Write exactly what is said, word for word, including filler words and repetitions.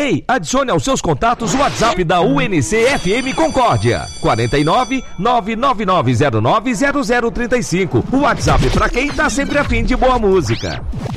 Ei, adicione aos seus contatos o WhatsApp da U N C F M Concórdia. quatro nove nove nove nove zero nove zero zero três cinco. O WhatsApp pra quem tá sempre a fim de boa música.